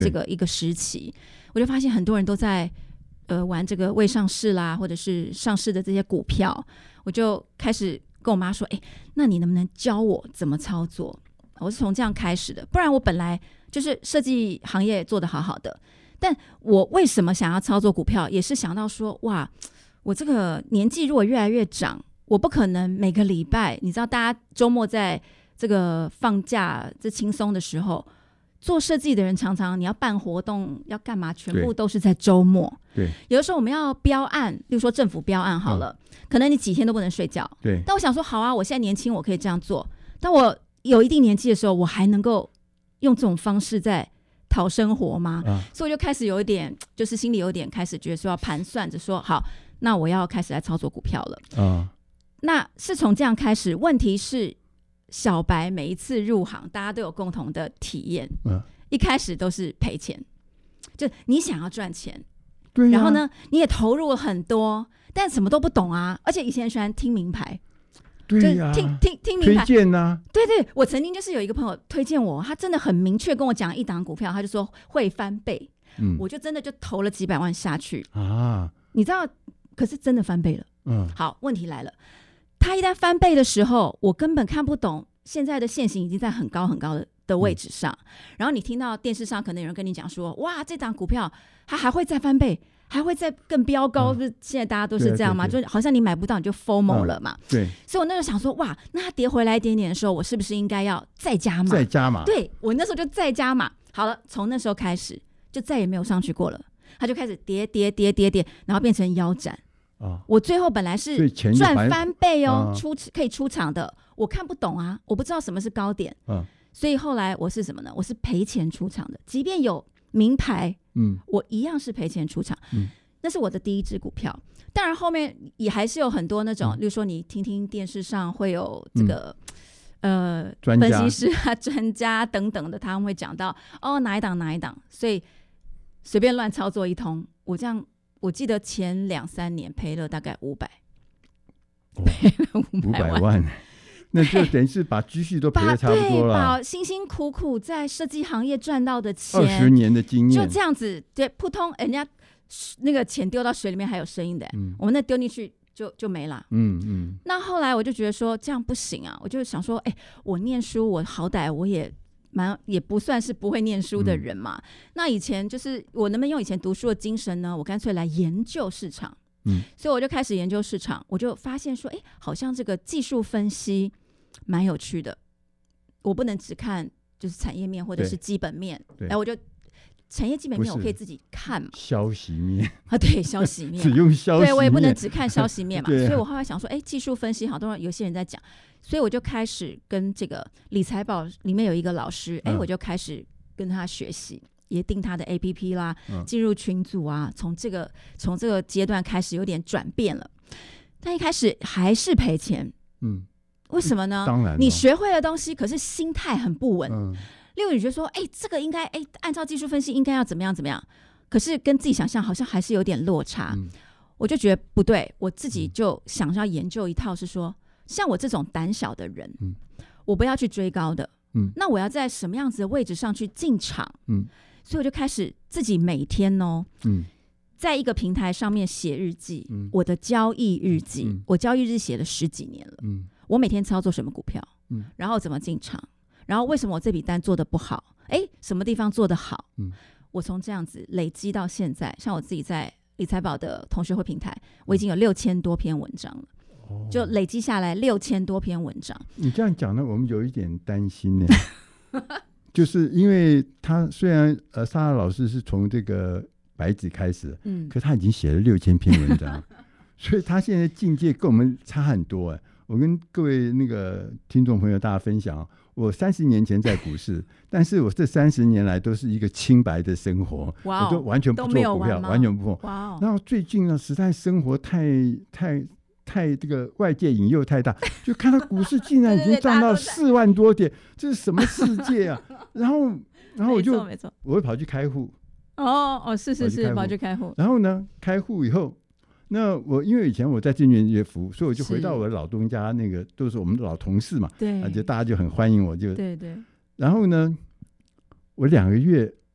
这个一个时期，我就发现很多人都在玩这个未上市啦，或者是上市的这些股票，我就开始跟我妈说，那你能不能教我怎么操作？我是从这样开始的，不然我本来就是设计行业做得好好的，但我为什么想要操作股票，也是想到说，哇，我这个年纪如果越来越长，我不可能每个礼拜，你知道大家周末在这个放假这轻松的时候，做设计的人常常你要办活动要干嘛，全部都是在周末。 对， 有的时候我们要标案，例如说政府标案好了，可能你几天都不能睡觉。 对， 但我想说，好啊，我现在年轻，我可以这样做。但我有一定年纪的时候，我还能够用这种方式在讨生活吗？所以我就开始有一点，就是心里有点开始觉得说要盘算着说，好，那我要开始来操作股票了。那是从这样开始。问题是，小白每一次入行，大家都有共同的体验，一开始都是赔钱，就你想要赚钱， 对啊， 然后呢，你也投入了很多，但什么都不懂啊，而且以前喜欢听名牌。 对呀， 听名牌推荐啊， 对对，我曾经就是有一个朋友推荐我，他真的很明确跟我讲一档股票，他就说会翻倍，我就真的就投了几百万下去啊，你知道，可是真的翻倍了。好，问题来了，他一旦翻倍的时候，我根本看不懂，现在的现行已经在很高很高的位置上，然后你听到电视上可能有人跟你讲说，哇，这档股票它还会再翻倍，还会再更飙高，不是现在大家都是这样吗？就好像你买不到你就 FOMO 了嘛。 对， 所以我那时候想说，哇，那它跌回来一点点的时候，我是不是应该要再加码？再加码。对， 我那时候就再加码。好了，从那时候开始就再也没有上去过了，它就开始跌，然后变成腰斩。我最后本来是赚翻倍哦，可以出场的，我看不懂啊，我不知道什么是高点。所以后来我是什么呢？我是赔钱出场的，即便有名牌，我一样是赔钱出场。那是我的第一支股票。当然后面也还是有很多那种，例如说你听听电视上会有这个分析师啊、专家等等的，他们会讲到哪一档，所以随便乱操作一通。我记得前2-3年赔了大概500，赔了500万。 那就等于是把积蓄都赔得差不多了， 把辛辛苦苦在设计行业赚到的钱 ，20年的经验就这样子，对，扑通，人家那个钱丢到水里面还有声音的，我们那丢进去就没了。那后来我就觉得说这样不行啊，我就想说，我念书，我好歹我也不算是不会念书的人嘛。那以前就是我能不能用以前读书的精神呢？我干脆来研究市场。所以我就开始研究市场，我就发现说，好像这个技术分析蛮有趣的。我不能只看就是产业面或者是基本面，我就产业基本面我可以自己看嘛。 消息面对，消息面只用消息面， 对，我也不能只看消息面嘛。所以我后来想说，技术分析好多人有些人在讲，所以我就开始跟这个理财宝里面有一个老师，我就开始跟他学习。也订他的 APP 啦，进入群组啊，从这个阶段开始有点转变了，但一开始还是赔钱。为什么呢？ 当然， 你学会了东西，可是心态很不稳。例如你觉得说，这个应该按照技术分析应该要怎么样，可是跟自己想象好像还是有点落差。我就觉得不对，我自己就想要研究一套，是说像我这种胆小的人，我不要去追高的。那我要在什么样子的位置上去进场？所以我就开始自己每天在一个平台上面写日记，我的交易日记，我交易日记写了10几年了。我每天操作什么股票，然后怎么进场，然后为什么我这笔单做得不好，什么地方做得好，我从这样子累积到现在，像我自己在理财宝的同学会平台，我已经有6000多篇文章了。就累积下来6000多篇文章。 你这样讲呢，我们有一点担心呢。就是因为他虽然莎拉老师是从这个白纸开始，可他已经写了6000篇文章，所以他现在境界跟我们差很多。我跟各位那个听众朋友大家分享，我30年前在股市，但是我这30年来都是一个清白的生活，我都完全不做股票，完全不碰。然后最近呢，实在生活太这个外界引诱太大，就看到股市竟然已经涨到4万多点，这是什么世界啊？然后我会跑去开户。 是跑去开户。 然后呢，开户以后，那因为以前我在证券业服务，所以我就回到我的老东家，那个都是我们的老同事嘛， 对， 就大家就很欢迎我，就对。 然后呢，我2个月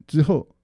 之后